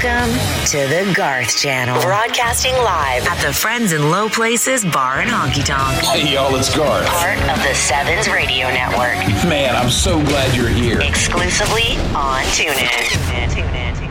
Welcome to the Garth Channel. Broadcasting live at the Friends in Low Places Bar and Honky Tonk. Hey, y'all, it's Garth. Part of the Sevens Radio Network. Man, I'm so glad you're here. Exclusively on TuneIn.